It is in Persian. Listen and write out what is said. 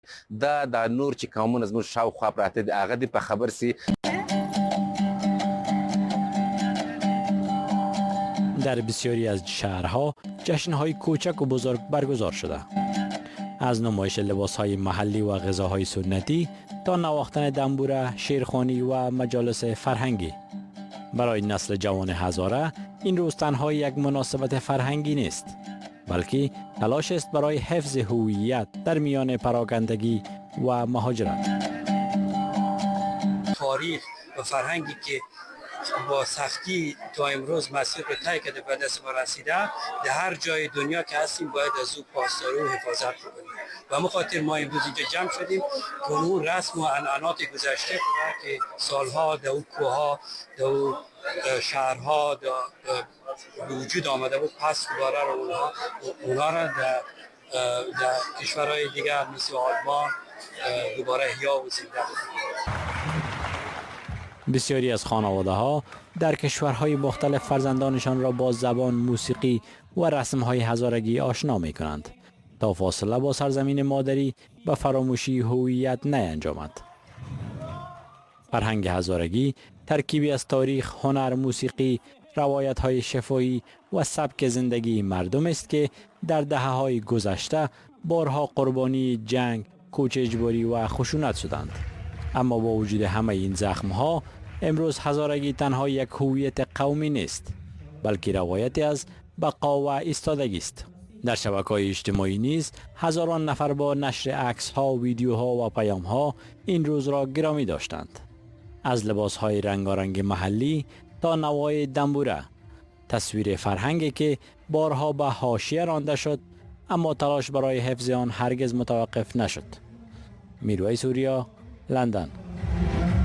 دا نور چې قومونه زموږ شاوخوا پراته دي هغه دې په خبر سي. در بسیاری از شهرها جشن‌های کوچک و بزرگ برگزار شده. از نمایش لباس‌های محلی و غذاهای سنتی تا نواختن دنبوره، شیرخوانی و مجالس فرهنگی. برای نسل جوان هزاره این روز تنها یک مناسبت فرهنگی نیست، بلکه تلاش است برای حفظ هویت در میان پراکندگی و مهاجرت. تاریخ و فرهنگی که با سختی تا امروز مسیر رو طی کرده به دست ما رسیده، در هر جای دنیا که هستیم باید از او پاسداری و حفاظت بکنیم و ما خاطر ما امروز اینجا جمع شدیم که اون رسم و عنعنات گذشته که سالها در اون کوها در اون شهرها به وجود آمده بود پس دوباره رو اونها را در کشورهای دیگر مثل آلمان دوباره احیا و زنده بکنیم. بسیاری از خانواده ها در کشورهای مختلف فرزندانشان را با زبان، موسیقی و رسمهای هزارگی آشنا می کنند تا فاصله با سرزمین مادری و فراموشی هویت نینجامد. فرهنگ هزارگی ترکیبی از تاریخ، هنر، موسیقی، روایت‌های شفاهی و سبک زندگی مردم است که در دهه‌های گذشته بارها قربانی جنگ، کوچ اجباری و خشونت شدند. اما با وجود همه این زخم‌ها، امروز هزارگی تنها یک هویت قومی نیست، بلکه روایتی از بقا و ایستادگی است. در شبکه‌های اجتماعی نیز هزاران نفر با نشر عکس‌ها، ویدیوها و پیام‌ها این روز را گرامی داشتند. از لباس‌های رنگارنگ محلی تا نوای دنبوره، تصویر فرهنگی که بارها به حاشیه رانده شد، اما تلاش برای حفظ آن هرگز متوقف نشد. میرویس اوریا، لندن.